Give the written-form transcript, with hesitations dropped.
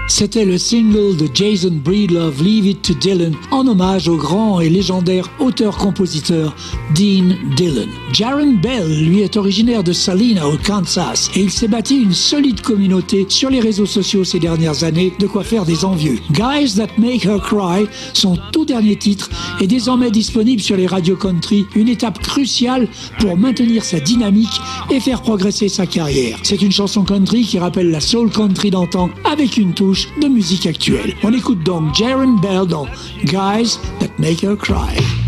C'était le single de Jason Breedlove, Leave It to Dylan, en hommage au grand et légendaire auteur-compositeur Dean Dillon. Jaron Bell, lui, est originaire de Salina, au Kansas, et il s'est bâti une solide communauté sur les réseaux sociaux ces dernières années, de quoi faire des envieux. Guys That Make Her Cry, son tout dernier titre, est désormais disponible sur les radios country, une étape cruciale pour maintenir sa dynamique et faire progresser sa carrière. C'est une chanson country qui rappelle la soul country d'antan avec une touche de musique actuelle. On écoute donc Jaron Bell dans Guys That Make Her Cry.